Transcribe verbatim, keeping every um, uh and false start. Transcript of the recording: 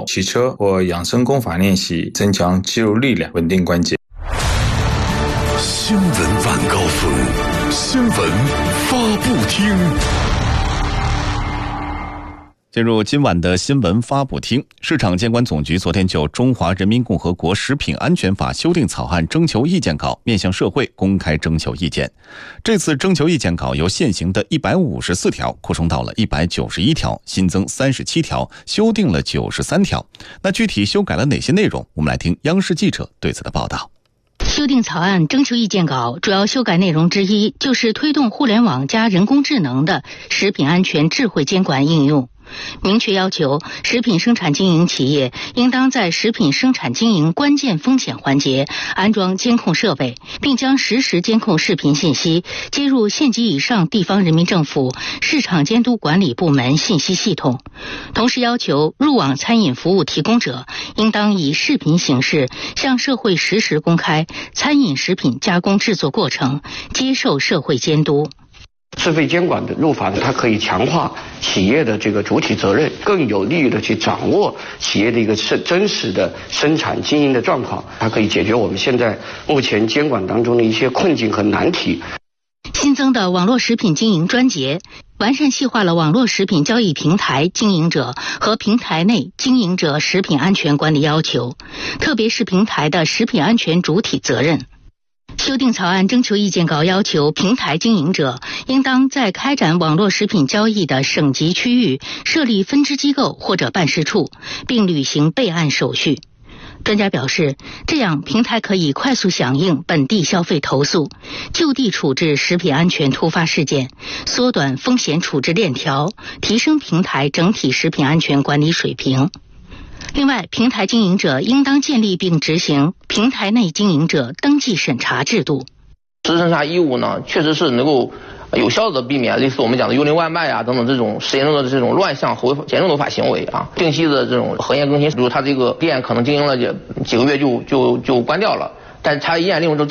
骑车或养生功法练习，增强肌肉力量，稳定关节。 新闻晚高峰，新闻发布厅。 进入今晚的新闻发布厅，市场监管总局昨天就《中华人民共和国食品安全法》修订草案征求意见稿面向社会公开征求意见。这次征求意见稿由现行的一百五十四条扩充到了一百九十一条，新增三十七条，修订了九十三条。那具体修改了哪些内容？我们来听央视记者对此的报道。 修订草案征求意见稿主要修改内容之一，就是推动互联网加人工智能的食品安全智慧监管应用。明确要求食品生产经营企业应当在食品生产经营关键风险环节安装监控设备，并将实时监控视频信息接入县级以上地方人民政府市场监督管理部门信息系统。同时要求入网餐饮服务提供者应当以视频形式向社会实时公开餐饮食品加工制作过程，接受社会监督。 智慧监管的入法呢，它可以强化企业的这个主体责任，更有利的去掌握企业的一个真实的生产经营的状况，它可以解决我们现在目前监管当中的一些困境和难题。 新增的网络食品经营专节，完善细化了网络食品交易平台经营者和平台内经营者食品安全管理要求，特别是平台的食品安全主体责任。修订草案征求意见稿要求，平台经营者应当在开展网络食品交易的省级区域设立分支机构或者办事处，并履行备案手续。专家表示，这样平台可以快速响应本地消费投诉，就地处置食品安全突发事件，缩短风险处置链条，提升平台整体食品安全管理水平。另外，平台经营者应当建立并执行平台内经营者登记审查制度。 实时审查义务呢，确实是能够有效的避免类似我们讲的幽灵外卖啊等等这种实验中的这种乱象和严重违法行为啊。定期的这种核验更新，比如他这个店可能经营了几几个月就就就关掉了，但是他依然利用这